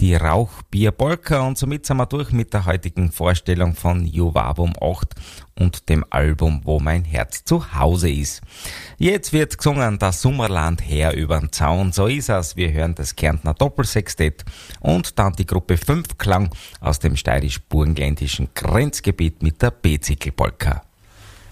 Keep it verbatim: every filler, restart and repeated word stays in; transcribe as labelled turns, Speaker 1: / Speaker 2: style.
Speaker 1: die Rauchbier-Polka, und somit sind wir durch mit der heutigen Vorstellung von Juvabum acht und dem Album Wo mein Herz zu Hause ist. Jetzt wird gesungen das Sommerland her übern Zaun, so ist es. Wir hören das Kärntner Doppelsextett und dann die Gruppe Fünfklang aus dem steirisch-burgenländischen Grenzgebiet mit der B-Zickel-Polka.